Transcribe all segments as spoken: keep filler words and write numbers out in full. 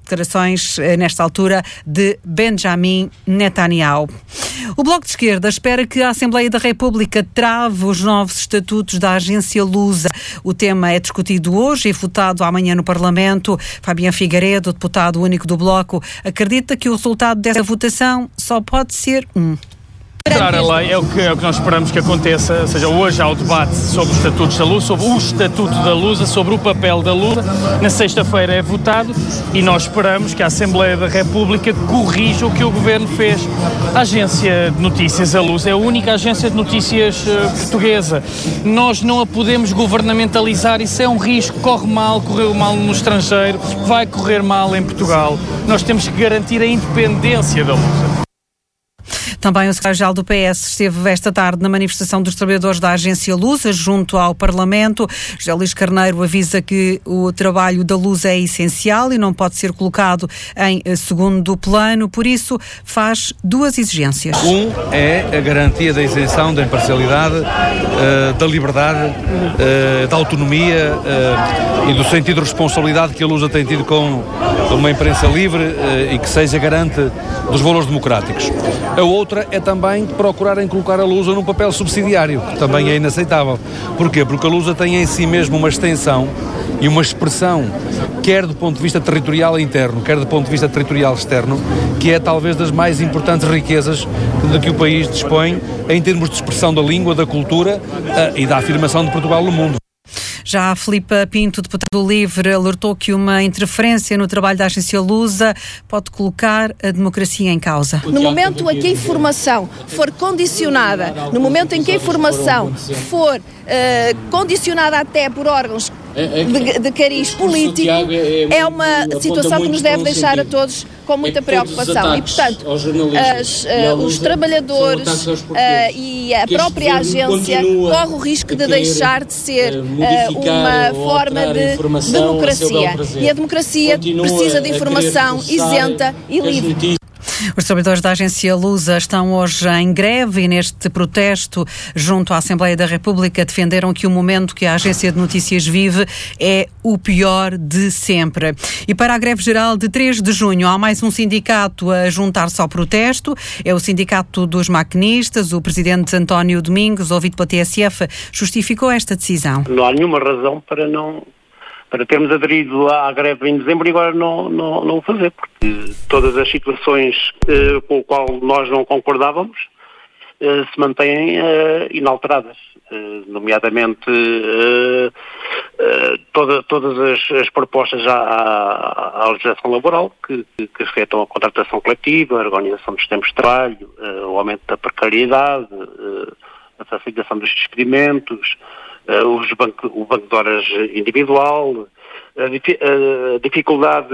declarações, nesta altura, de Benjamin Netanyahu. O Bloco de Esquerda espera que a Assembleia da República trave os novos estatutos da agência Lusa. O tema é discutido hoje e votado amanhã no Parlamento. Fabián Figueiredo, deputado único do Bloco, acredita que o resultado dessa votação só pode ser um. Alterar a lei é o, que, é o que nós esperamos que aconteça, ou seja, hoje há o debate sobre os estatutos da Lusa, sobre o estatuto da Lusa, sobre o papel da Lusa. Na sexta-feira é votado e nós esperamos que a Assembleia da República corrija o que o Governo fez. A agência de notícias, a Lusa, é a única agência de notícias uh, portuguesa. Nós não a podemos governamentalizar, isso é um risco, corre mal, correu mal no estrangeiro, vai correr mal em Portugal. Nós temos que garantir a independência da Lusa. Também o secretário-geral do P S esteve esta tarde na manifestação dos trabalhadores da agência Lusa, junto ao Parlamento. José Luís Carneiro avisa que o trabalho da Lusa é essencial e não pode ser colocado em segundo plano, por isso faz duas exigências. Um é a garantia da isenção, da imparcialidade, uh, da liberdade, uh, da autonomia uh, e do sentido de responsabilidade que a Lusa tem tido com uma imprensa livre uh, e que seja garante dos valores democráticos. A outra é também procurarem colocar a Lusa num papel subsidiário, que também é inaceitável. Porquê? Porque a Lusa tem em si mesmo uma extensão e uma expressão, quer do ponto de vista territorial interno, quer do ponto de vista territorial externo, que é talvez das mais importantes riquezas de que o país dispõe em termos de expressão da língua, da cultura uh, e da afirmação de Portugal no mundo. Já a Filipa Pinto, deputado do Livre, alertou que uma interferência no trabalho da agência Lusa pode colocar a democracia em causa. No momento em que a informação for condicionada, no momento em que a informação for uh, condicionada até por órgãos de, de cariz político, é uma situação que nos deve deixar a todos com muita preocupação. E, portanto, as, uh, os trabalhadores uh, e a própria agência corre o risco de deixar de ser uh, uma forma de democracia. E a democracia precisa de informação isenta e livre. Os trabalhadores da agência Lusa estão hoje em greve e neste protesto junto à Assembleia da República defenderam que o momento que a agência de notícias vive é o pior de sempre. E para a greve geral de três de junho há mais um sindicato a juntar-se ao protesto, é o Sindicato dos Maquinistas. O presidente António Domingos, ouvido pela T S F, justificou esta decisão. Não há nenhuma razão para não... para termos aderido à greve em dezembro e agora não, não, não o fazer, porque todas as situações eh, com as quais nós não concordávamos eh, se mantêm eh, inalteradas, eh, nomeadamente eh, eh, toda, todas as, as propostas à, à, à legislação laboral que, que, que afetam a contratação coletiva, a organização dos tempos de trabalho, eh, o aumento da precariedade, eh, a facilitação dos despedimentos, Uh, os banco, o banco de horas individual, a, difi- a dificuldade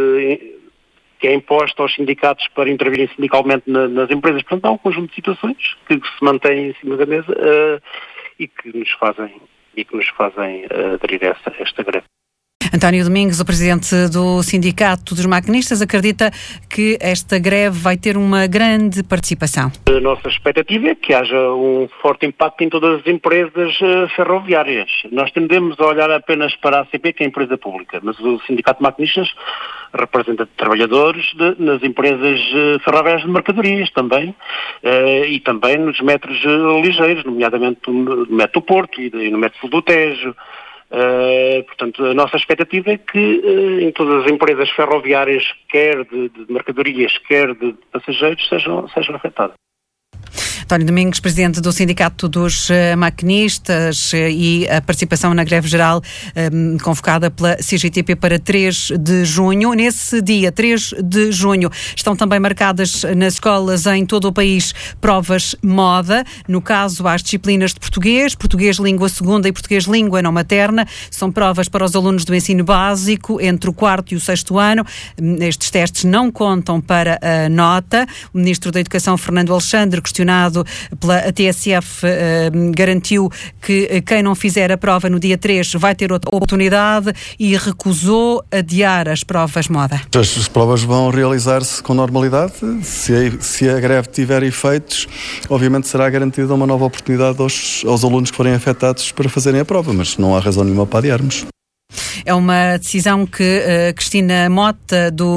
que é imposta aos sindicatos para intervirem sindicalmente na, nas empresas. Portanto, há um conjunto de situações que se mantêm em cima da mesa uh, e que nos fazem, e que nos fazem uh, aderir a esta, esta greve. António Domingos, o presidente do Sindicato dos Maquinistas, acredita que esta greve vai ter uma grande participação. A nossa expectativa é que haja um forte impacto em todas as empresas uh, ferroviárias. Nós tendemos a olhar apenas para a A C P, que é a empresa pública, mas o Sindicato de Maquinistas representa trabalhadores de, nas empresas uh, ferroviárias de mercadorias também, uh, e também nos metros uh, ligeiros, nomeadamente no metro do Porto e, e no metro do Tejo. Uh, portanto, a nossa expectativa é que uh, em todas as empresas ferroviárias, quer de, de mercadorias, quer de passageiros, sejam, sejam afetadas. António Domingos, presidente do Sindicato dos Maquinistas, e a participação na greve geral um, convocada pela C G T P para três de junho. Nesse dia, três de junho, estão também marcadas nas escolas em todo o país provas moda. No caso, há as disciplinas de português, português língua segunda e português língua não materna. São provas para os alunos do ensino básico entre o quarto e o sexto ano. Estes testes não contam para a nota. O ministro da Educação, Fernando Alexandre, questionado pela T S F, eh, garantiu que quem não fizer a prova no dia três vai ter outra oportunidade e recusou adiar as provas moda. As, as provas vão realizar-se com normalidade. Se a, se a greve tiver efeitos, obviamente será garantida uma nova oportunidade aos, aos alunos que forem afetados para fazerem a prova, mas não há razão nenhuma para adiarmos. É uma decisão que uh, Cristina Mota, do